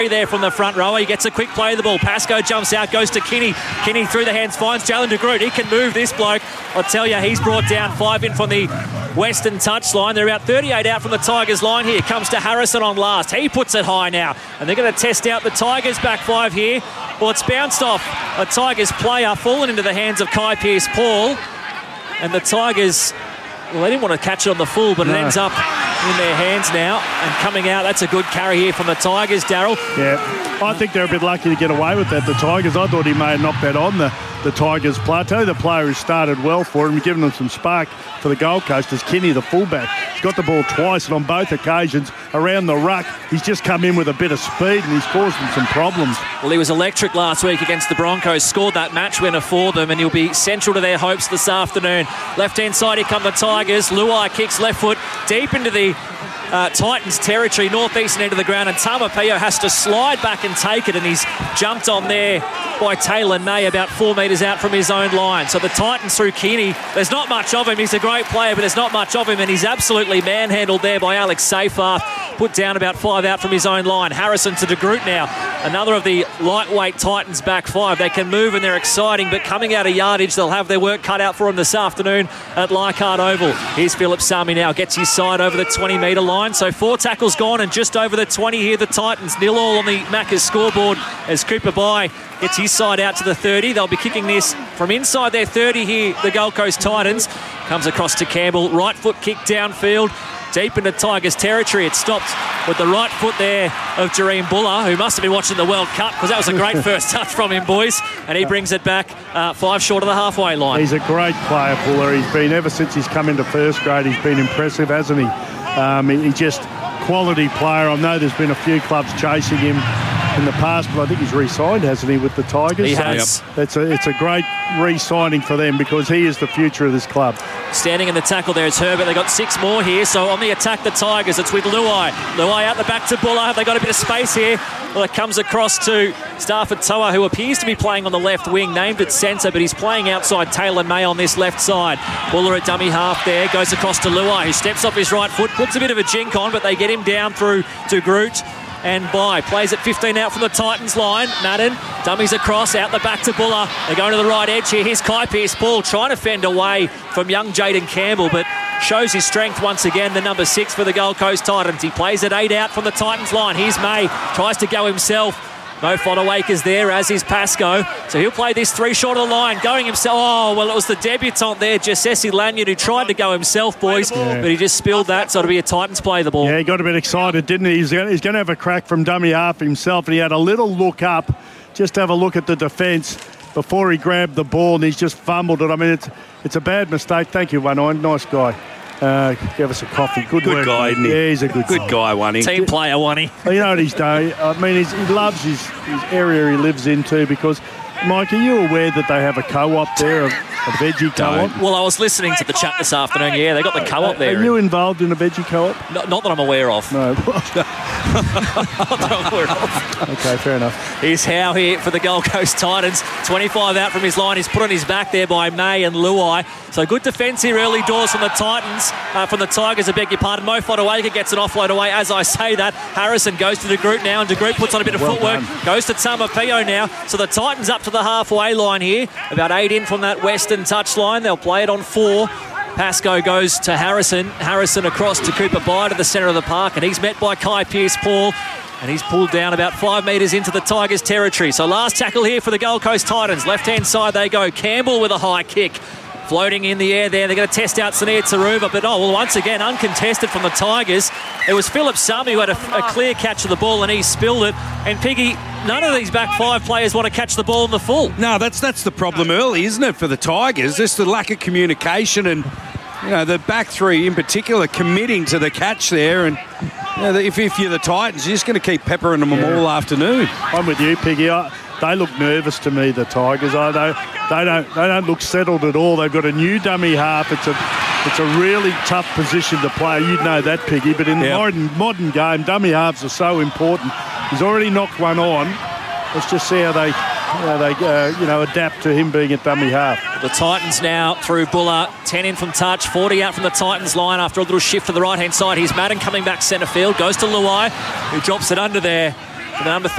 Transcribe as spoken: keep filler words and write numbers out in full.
there from the front rower. He gets a quick play of the ball. Pascoe jumps out, goes to Kinney. Kinney through the hands, finds Jalen de Groot. He can move this bloke. I'll tell you, he's brought down five in from the Western touchline. They're about thirty-eight out from the Tigers line here. Comes to Harrison on last. He puts it high now. And they're going to test out the Tigers back five here. Well, it's bounced off a Tigers player, fallen into the hands of Kai Pearce-Paul. And the Tigers, well, they didn't want to catch it on the full, but no. It ends up in their hands now and coming out. That's a good carry here from the Tigers, Daryl. Yeah, I think they're a bit lucky to get away with that, the Tigers. I thought he may have knocked that on the, the Tigers player. I tell you, the player who started well for him, giving them some spark for the Gold Coast, is Kinney, the fullback. He's got the ball twice, and on both occasions around the ruck, he's just come in with a bit of speed and he's caused them some problems. Well, he was electric last week against the Broncos, scored that match winner for them, and he'll be central to their hopes this afternoon. Left-hand side, here come the Tigers. Luai kicks left foot deep into the Uh, Titans territory, northeastern end of the ground, and Tamapeo has to slide back and take it, and he's jumped on there by Taylor May about four metres out from his own line. So the Titans through Kinney, there's not much of him. He's a great player, but there's not much of him, and he's absolutely manhandled there by Alex Seyfarth, put down about five out from his own line. Harrison to de Groot now, another of the lightweight Titans back five. They can move and they're exciting, but coming out of yardage, they'll have their work cut out for them this afternoon at Leichhardt Oval. Here's Philip Sami now, gets his side over the twenty metre line. So four tackles gone and just over the twenty here. The Titans nil all on the Macca's scoreboard as Cooper Bye gets his side out to the thirty. They'll be kicking this from inside their thirty here. The Gold Coast Titans comes across to Campbell. Right foot kick downfield. Deep into Tigers territory. It stopped with the right foot there of Jareem Buller, who must have been watching the World Cup, because that was a great first touch from him, boys. And he brings it back uh, five short of the halfway line. He's a great player, Buller. He's been, ever since he's come into first grade, he's been impressive, hasn't he? Um, he, he just quality player. I know there's been a few clubs chasing him in the past, but I think he's re-signed, hasn't he, with the Tigers? He has. So it's, a, it's a great re-signing for them, because he is the future of this club. Standing in the tackle there is Herbert. They've got six more here. So on the attack, the Tigers, it's with Luai. Luai out the back to Buller. Have they got a bit of space here? Well, it comes across to Stafford Toa, who appears to be playing on the left wing, named at centre, but he's playing outside Taylor May on this left side. Buller at dummy half there, goes across to Luai, who steps off his right foot, puts a bit of a jink on, but they get him down through to Groot. And Bye plays at fifteen out from the Titans line. Madden dummies across, out the back to Buller. They're going to the right edge here. Here's Kai Pearce-Paul trying to fend away from young Jaden Campbell, but shows his strength once again, the number six for the Gold Coast Titans. He plays at eight out from the Titans line. Here's May, tries to go himself. No Fodawaker's there, as is Pascoe. So he'll play this three short of the line, going himself. Oh, well, it was the debutant there, Jessesi Lanyard, who tried to go himself, boys, yeah. But he just spilled that, so it'll be a Titans play the ball. Yeah, he got a bit excited, didn't he? He's going to have a crack from dummy half himself, and he had a little look up, just have a look at the defence before he grabbed the ball, and he's just fumbled it. I mean, it's it's a bad mistake. Thank you, One-Eye. Nice guy. Uh, give us a coffee. Good, good work, guy, isn't he? Yeah, he's a good, good guy. One team player, one You know what he's doing? I mean, he's, he loves his, his area he lives in too. Because, Mike, are you aware that they have a co-op there, a, a veggie co-op? Well, I was listening to the chat this afternoon. Yeah, they got the co-op there. Are you involved in a veggie co-op? No, not that I'm aware of. No. Not that I'm aware of. Okay, fair enough. Here's Howe here for the Gold Coast Titans. twenty-five out from his line. He's put on his back there by May and Luai. So good defence here early doors from the Titans, uh, from the Tigers, I beg your pardon. Mo Fodawaker gets an offload away. As I say that, Harrison goes to de Groot now, and de Groot puts on a bit of well footwork. Done. Goes to Tamapeo now. So the Titans up to the halfway line here. About eight in from that Western touchline. They'll play it on four. Pascoe goes to Harrison. Harrison across to Cooper Bye to the centre of the park, and he's met by Kai Pearce-Paul. And he's pulled down about five metres into the Tigers' territory. So last tackle here for the Gold Coast Titans. Left-hand side they go. Campbell with a high kick. Floating in the air there. They're going to test out Sania Taruva. But, oh, well, once again, uncontested from the Tigers. It was Philip Sami who had a, a clear catch of the ball, and he spilled it. And, Piggy, none of these back five players want to catch the ball in the full. No, that's that's the problem early, isn't it, for the Tigers? Just the lack of communication and, you know, the back three in particular committing to the catch there. And, you know, if, if you're the Titans, you're just going to keep peppering them yeah. all afternoon. I'm with you, Piggy. I, they look nervous to me, the Tigers. I don't, they don't they don't look settled at all. They've got a new dummy half. It's a it's a really tough position to play. You'd know that, Piggy. But in the yep. modern modern game, dummy halves are so important. He's already knocked one on. Let's just see how they how they uh, you know adapt to him being at dummy half. The Titans now through Buller, ten in from touch, forty out from the Titans line after a little shift to the right hand side. Here's Madden coming back centre field, goes to Luai, who drops it under there. The number